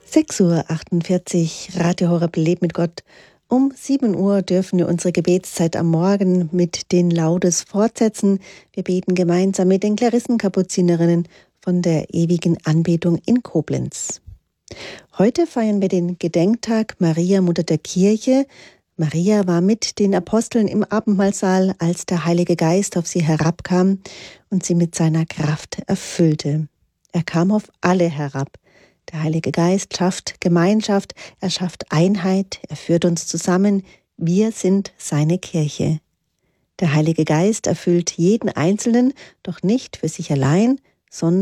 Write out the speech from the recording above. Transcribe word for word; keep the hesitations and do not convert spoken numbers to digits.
sechs Uhr achtundvierzig, Radio Horeb Leben mit Gott. Um sieben Uhr dürfen wir unsere Gebetszeit am Morgen mit den Laudes fortsetzen. Wir beten gemeinsam mit den Klarissenkapuzinerinnen von der ewigen Anbetung in Koblenz. Heute feiern wir den Gedenktag Maria, Mutter der Kirche. Maria war mit den Aposteln im Abendmahlsaal, als der Heilige Geist auf sie herabkam und sie mit seiner Kraft erfüllte. Er kam auf alle herab. Der Heilige Geist schafft Gemeinschaft, er schafft Einheit, er führt uns zusammen. Wir sind seine Kirche. Der Heilige Geist erfüllt jeden Einzelnen, doch nicht für sich allein, sondern